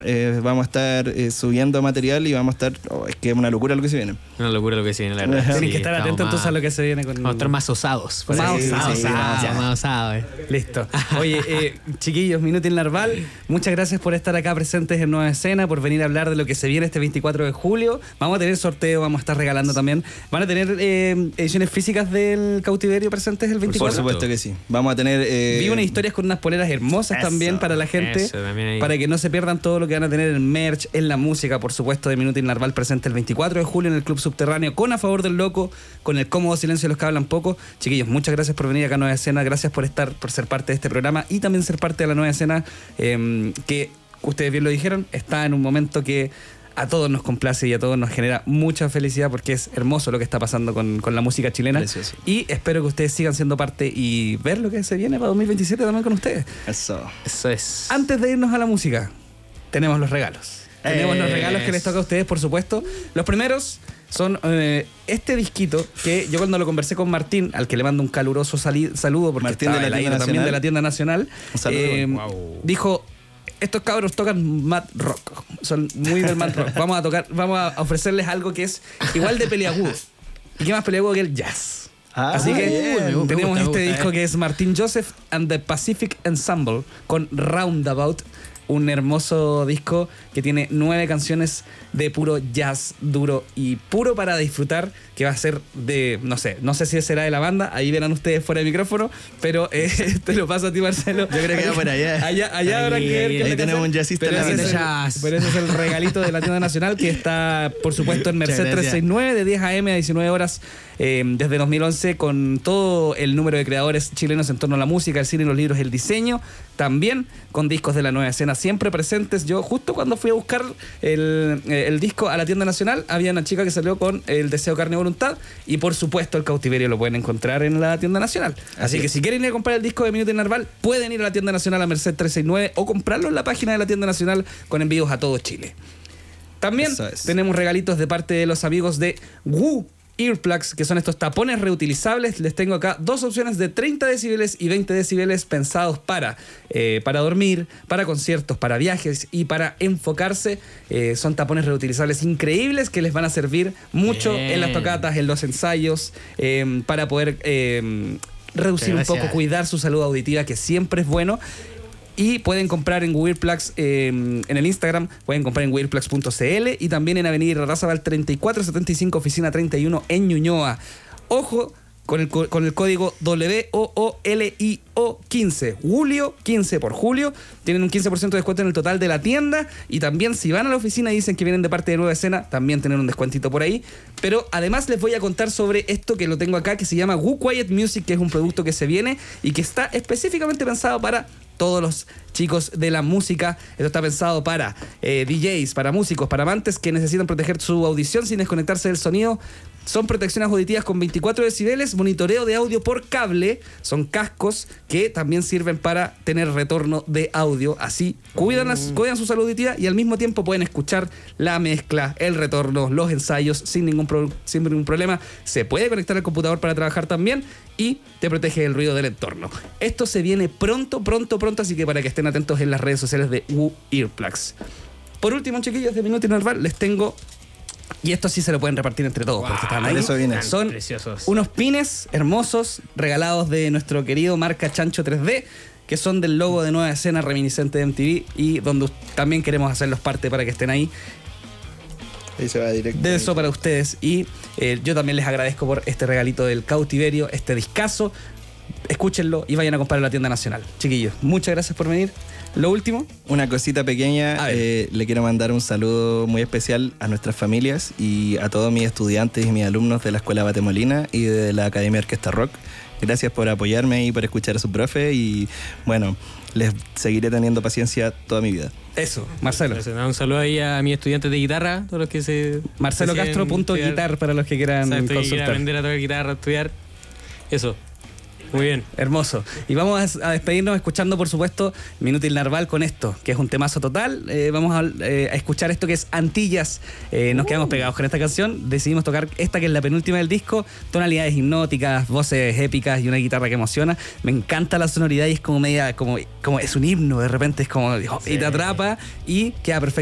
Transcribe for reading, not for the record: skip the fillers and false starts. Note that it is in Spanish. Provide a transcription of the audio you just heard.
Vamos a estar subiendo material y vamos a estar... es que es una locura lo que se viene. Una locura lo que se viene, la verdad. Tienen que estar atentos entonces a lo que se viene con... Vamos a estar más osados. Más osados. Listo. Oye, chiquillos, Minuto Narval, muchas gracias por estar acá presentes en Nueva Escena, por venir a hablar de lo que se viene este 24 de julio. Vamos a tener sorteo, vamos a estar regalando también. ¿Van a tener ediciones físicas del Cautiverio presentes el 24? Por supuesto que sí. Vamos a tener... Vi unas historias con unas poleras hermosas también para la gente, para que no se pierdan todo lo que van a tener en merch, en la música, por supuesto, de Minuto Narval presente el 24 de julio en el Club Subterráneo con A Favor del Loco, con el cómodo silencio de los que hablan poco. Chiquillos, muchas gracias por venir acá a Nueva Escena, gracias por ser parte de este programa y también ser parte de la Nueva Escena, que ustedes bien lo dijeron, está en un momento que a todos nos complace y a todos nos genera mucha felicidad porque es hermoso lo que está pasando con la música chilena. Precioso. Y espero que ustedes sigan siendo parte y ver lo que se viene para 2027 también con ustedes. Eso es. Antes de irnos a la música, tenemos los regalos. Tenemos los regalos que les toca a ustedes, por supuesto. Los primeros son este disquito que yo cuando lo conversé con Martín, al que le mando un caluroso saludo porque Martín está también de la tienda nacional, dijo: estos cabros tocan mad rock, son muy del mad rock. Vamos a ofrecerles algo que es igual de peliagudo. ¿Y qué más peliagudo que el jazz? Así que tenemos este disco que es Martín Joseph and the Pacific Ensemble con Roundabout. Un hermoso disco que tiene 9 canciones de puro jazz duro y puro para disfrutar, que va a ser de, no sé si será de la banda, ahí verán ustedes fuera de micrófono, pero te lo paso a ti, Marcelo. Yo creo que va por allá. Allá habrá que ver. Ahí tenemos un jazzista en la tienda. Pero ese es el regalito de la tienda nacional, que está, por supuesto, en Merced 369, de 10 a.m. a 19 horas, desde 2011, con todo el número de creadores chilenos en torno a la música, el cine, los libros, el diseño, también con discos de la Nueva Escena siempre presentes. Yo justo cuando fui a buscar el disco a la tienda nacional, había una chica que salió con El Deseo, Carne y Voluntad, y por supuesto el Cautiverio lo pueden encontrar en la tienda nacional. Así que si quieren ir a comprar el disco de Minuto Narval, pueden ir a la tienda nacional a Merced 369 o comprarlo en la página de la tienda nacional con envíos a todo Chile. También tenemos regalitos de parte de los amigos de Woo Earplugs, que son estos tapones reutilizables. Les tengo acá 2 opciones de 30 decibeles y 20 decibeles pensados para dormir, para conciertos, para viajes y para enfocarse. Son tapones reutilizables increíbles que les van a servir mucho en las tocatas, en los ensayos, para poder reducir un poco, cuidar su salud auditiva, que siempre es bueno. Y pueden comprar en Weirplugs en el Instagram, pueden comprar en weirplugs.cl y también en Avenida Razabal 3475, oficina 31 en Ñuñoa. Ojo con el código WOOLIO15, Julio 15 por Julio. Tienen un 15% de descuento en el total de la tienda. Y también si van a la oficina y dicen que vienen de parte de Nueva Escena, también tienen un descuentito por ahí. Pero además les voy a contar sobre esto que lo tengo acá, que se llama Woo Quiet Music, que es un producto que se viene y que está específicamente pensado para todos los chicos de la música. Esto está pensado para DJs, para músicos, para amantes que necesitan proteger su audición sin desconectarse del sonido. Son protecciones auditivas con 24 decibeles, monitoreo de audio por cable. Son cascos que también sirven para tener retorno de audio. Así cuidan su salud auditiva y al mismo tiempo pueden escuchar la mezcla, el retorno, los ensayos sin ningún problema. Se puede conectar al computador para trabajar también y te protege del ruido del entorno. Esto se viene pronto, así que para que estén atentos en las redes sociales de Woo Earplugs. Por último, chiquillos de Minuto Narval, les tengo... Y esto sí se lo pueden repartir entre todos, porque están ahí. Son preciosos. Unos pines hermosos regalados de nuestro querido marca Chancho 3D, que son del logo de Nueva Escena reminiscente de MTV y donde también queremos hacerlos parte para que estén ahí. Ahí se va directo. De eso para ustedes. Y yo también les agradezco por este regalito del Cautiverio, este discazo. Escúchenlo y vayan a comprarlo en la tienda nacional. Chiquillos, muchas gracias por venir. Lo último, una cosita pequeña, le quiero mandar un saludo muy especial a nuestras familias y a todos mis estudiantes y mis alumnos de la Escuela Batemolina y de la Academia Orquesta Rock. Gracias por apoyarme y por escuchar a su profe y bueno, les seguiré teniendo paciencia toda mi vida. Eso, Marcelo. Un saludo ahí a mis estudiantes de guitarra, todos los que se... MarceloCastro.guitar para los que quieran consultar. Quiera aprender a tocar guitarra, estudiar. Eso. Muy bien. Hermoso. Y vamos a despedirnos escuchando, por supuesto, Minuto Il Narval con esto, que es un temazo total. Vamos a escuchar esto que es Antillas. Nos quedamos pegados con esta canción. Decidimos tocar esta que es la penúltima del disco. Tonalidades hipnóticas, voces épicas y una guitarra que emociona. Me encanta la sonoridad y es como media, como es un himno de repente, es como, y te atrapa y queda perfecto.